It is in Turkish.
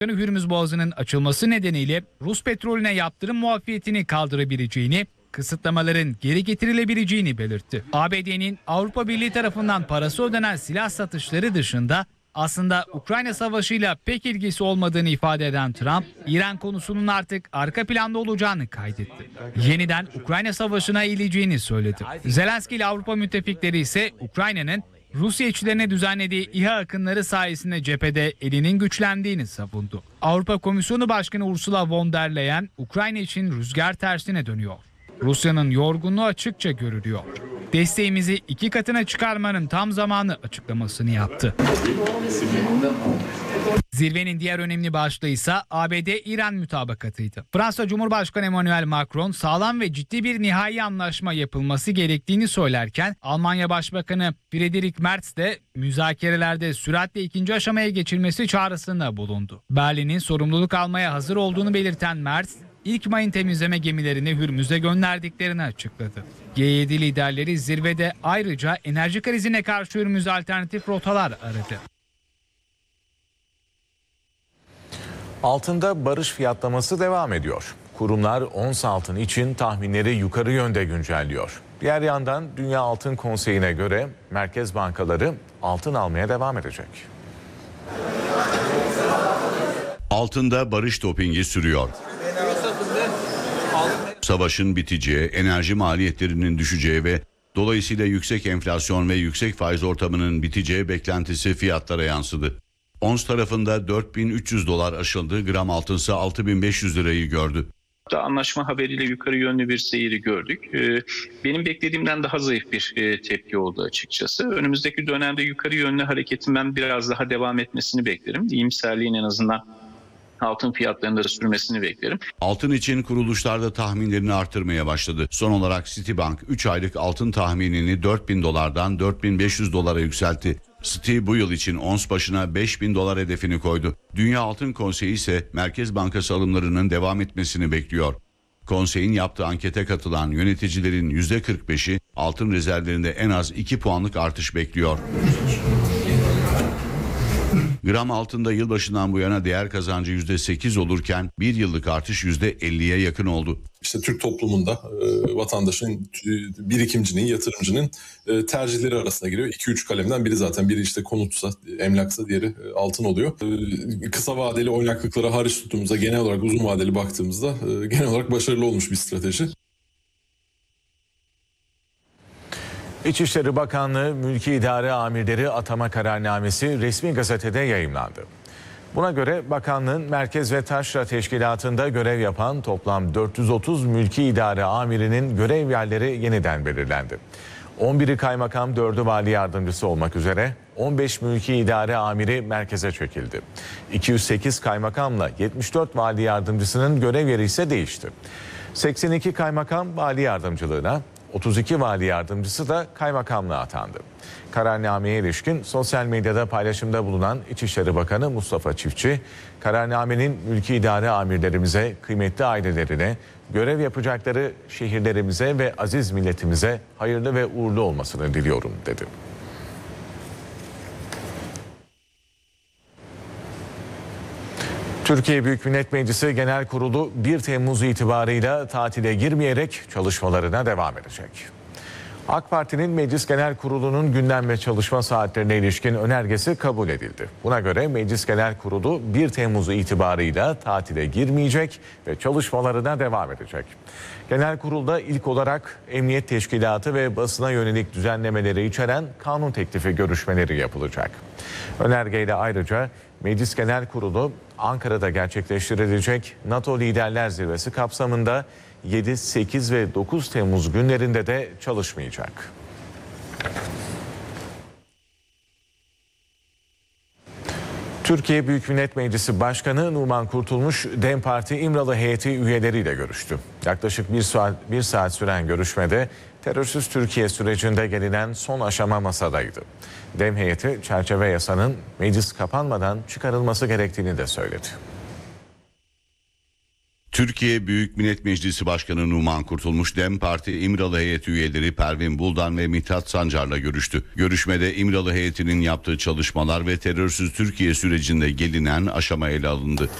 Hürmüz Boğazı'nın açılması nedeniyle Rus petrolüne yaptırım muafiyetini kaldırabileceğini, kısıtlamaların geri getirilebileceğini belirtti. ABD'nin Avrupa Birliği tarafından parası ödenen silah satışları dışında aslında Ukrayna Savaşı'yla pek ilgisi olmadığını ifade eden Trump, İran konusunun artık arka planda olacağını kaydetti. Yeniden Ukrayna Savaşı'na eğileceğini söyledi. Zelenski ile Avrupa müttefikleri ise Ukrayna'nın Rusya içlerine düzenlediği İHA akınları sayesinde cephede elinin güçlendiğini savundu. Avrupa Komisyonu Başkanı Ursula von der Leyen, Ukrayna için rüzgar tersine dönüyor. Rusya'nın yorgunluğu açıkça görülüyor. Desteğimizi 2 katına çıkarmanın tam zamanı açıklamasını yaptı. Zirvenin diğer önemli başlığı ise ABD-İran mütabakatıydı. Fransa Cumhurbaşkanı Emmanuel Macron sağlam ve ciddi bir nihai anlaşma yapılması gerektiğini söylerken Almanya Başbakanı Friedrich Merz de müzakerelerde süratle ikinci aşamaya geçilmesi çağrısında bulundu. Berlin'in sorumluluk almaya hazır olduğunu belirten Merz, İlk mayın temizleme gemilerini Hürmüz'e gönderdiklerini açıkladı. G7 liderleri zirvede ayrıca enerji krizine karşı Hürmüz'e alternatif rotalar aradı. Altında barış fiyatlaması devam ediyor. Kurumlar ons altın için tahminleri yukarı yönde güncelliyor. Diğer yandan Dünya Altın Konseyi'ne göre merkez bankaları altın almaya devam edecek. Altında barış dopingi sürüyor. Savaşın biteceği, enerji maliyetlerinin düşeceği ve dolayısıyla yüksek enflasyon ve yüksek faiz ortamının biteceği beklentisi fiyatlara yansıdı. Ons tarafında $4.300 aşıldı, gram altınsa 6.500 lirayı gördü. Anlaşma haberiyle yukarı yönlü bir seyri gördük. Benim beklediğimden daha zayıf bir tepki oldu açıkçası. Önümüzdeki dönemde yukarı yönlü hareketin ben biraz daha devam etmesini beklerim. İyimserliğin en azından altın fiyatlarında da sürmesini beklerim. Altın için kuruluşlar da tahminlerini artırmaya başladı. Son olarak Citibank 3 aylık altın tahminini $4.000'dan $4.500'a yükseltti. Citi bu yıl için ons başına $5.000 hedefini koydu. Dünya Altın Konseyi ise Merkez Bankası alımlarının devam etmesini bekliyor. Konseyin yaptığı ankete katılan yöneticilerin %45'i altın rezervlerinde en az 2 puanlık artış bekliyor. Gram altında yılbaşından bu yana değer kazancı %8 olurken bir yıllık artış %50'ye yakın oldu. İşte Türk toplumunda vatandaşın, birikimcinin, yatırımcının tercihleri arasına giriyor. 2-3 kalemden biri zaten. Biri işte konutsa, emlaksa, diğeri altın oluyor. Kısa vadeli oynaklıklara hariç tuttuğumuzda, genel olarak uzun vadeli baktığımızda genel olarak başarılı olmuş bir strateji. İçişleri Bakanlığı Mülki İdare Amirleri atama kararnamesi resmi gazetede yayımlandı. Buna göre bakanlığın Merkez ve Taşra Teşkilatı'nda görev yapan toplam 430 mülki idare amirinin görev yerleri yeniden belirlendi. 11'i kaymakam, 4'ü vali yardımcısı olmak üzere 15 mülki idare amiri merkeze çekildi. 208 kaymakamla 74 vali yardımcısının görev yeri ise değişti. 82 kaymakam vali yardımcılığına, 32 vali yardımcısı da kaymakamlığa atandı. Kararnameye ilişkin sosyal medyada paylaşımda bulunan İçişleri Bakanı Mustafa Çiftçi, kararnamenin mülki idare amirlerimize, kıymetli ailelerine, görev yapacakları şehirlerimize ve aziz milletimize hayırlı ve uğurlu olmasını diliyorum dedi. Türkiye Büyük Millet Meclisi Genel Kurulu 1 Temmuz itibarıyla tatile girmeyerek çalışmalarına devam edecek. AK Parti'nin Meclis Genel Kurulu'nun gündem ve çalışma saatlerine ilişkin önergesi kabul edildi. Buna göre Meclis Genel Kurulu 1 Temmuz itibarıyla tatile girmeyecek ve çalışmalarına devam edecek. Genel Kurul'da ilk olarak Emniyet Teşkilatı ve basına yönelik düzenlemeleri içeren kanun teklifi görüşmeleri yapılacak. Önergeyle ayrıca Meclis Genel Kurulu Ankara'da gerçekleştirilecek NATO Liderler Zirvesi kapsamında 7, 8 ve 9 Temmuz günlerinde de çalışmayacak. Türkiye Büyük Millet Meclisi Başkanı Numan Kurtulmuş, DEM Parti İmralı heyeti üyeleriyle görüştü. Yaklaşık bir saat süren görüşmede terörsüz Türkiye sürecinde gelinen son aşama masadaydı. DEM heyeti çerçeve yasanın meclis kapanmadan çıkarılması gerektiğini de söyledi. Türkiye Büyük Millet Meclisi Başkanı Numan Kurtulmuş, DEM Parti İmralı heyeti üyeleri Pervin Buldan ve Mithat Sancar'la görüştü. Görüşmede İmralı heyetinin yaptığı çalışmalar ve terörsüz Türkiye sürecinde gelinen aşama ele alındı.